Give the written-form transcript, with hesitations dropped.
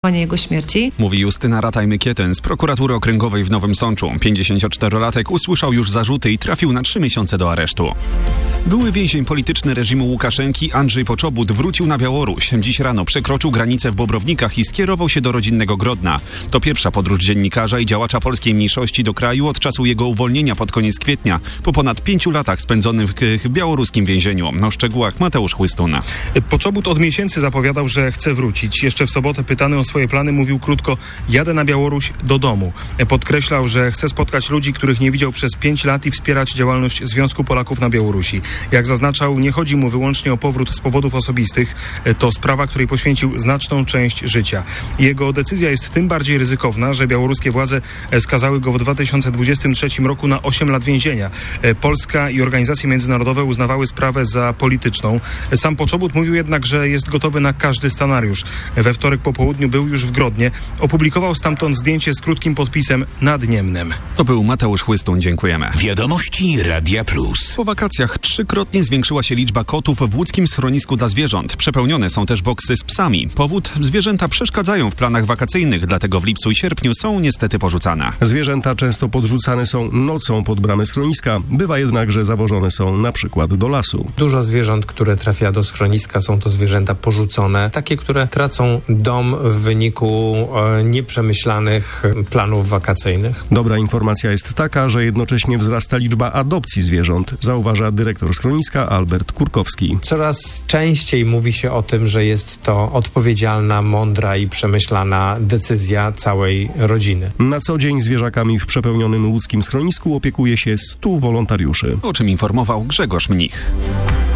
jego śmierci. Mówi Justyna Rataj-Mykietyn z prokuratury okręgowej w Nowym Sączu. 54-latek usłyszał już zarzuty i trafił na 3 miesiące do aresztu. Były więzień polityczny reżimu Łukaszenki Andrzej Poczobut wrócił na Białoruś. Dziś rano przekroczył granicę w Bobrownikach i skierował się do rodzinnego Grodna. To pierwsza podróż dziennikarza i działacza polskiej mniejszości do kraju od czasu jego uwolnienia pod koniec kwietnia, po ponad 5 latach spędzonych w białoruskim więzieniu. O szczegółach Mateusz Chłystun. Poczobut od miesięcy zapowiadał, że chce wrócić. Jeszcze w sobotę pytany o swoje plany mówił krótko: jadę na Białoruś do domu. Podkreślał, że chce spotkać ludzi, których nie widział przez 5 lat i wspierać działalność Związku Polaków na Białorusi. Jak zaznaczał, nie chodzi mu wyłącznie o powrót z powodów osobistych. To sprawa, której poświęcił znaczną część życia. Jego decyzja jest tym bardziej ryzykowna, że białoruskie władze skazały go w 2023 roku na 8 lat więzienia. Polska i organizacje międzynarodowe uznawały sprawę za polityczną. Sam Poczobut mówił jednak, że jest gotowy na każdy scenariusz. We wtorek po południu był już w Grodnie. Opublikował stamtąd zdjęcie z krótkim podpisem nad Niemnem. To był Mateusz Chłystun. Dziękujemy. Wiadomości Radia Plus. Po wakacjach 3-krotnie zwiększyła się liczba kotów w łódzkim schronisku dla zwierząt. Przepełnione są też boksy z psami. Powód? Zwierzęta przeszkadzają w planach wakacyjnych, dlatego w lipcu i sierpniu są niestety porzucane. Zwierzęta często podrzucane są nocą pod bramy schroniska. Bywa jednak, że zawożone są na przykład do lasu. Dużo zwierząt, które trafia do schroniska, są to zwierzęta porzucone. Takie, które tracą dom w wyniku nieprzemyślanych planów wakacyjnych. Dobra informacja jest taka, że jednocześnie wzrasta liczba adopcji zwierząt, zauważa dyrektor schroniska Albert Kurkowski. Coraz częściej mówi się o tym, że jest to odpowiedzialna, mądra i przemyślana decyzja całej rodziny. Na co dzień zwierzakami w przepełnionym łódzkim schronisku opiekuje się 100 wolontariuszy. O czym informował Grzegorz Mnich.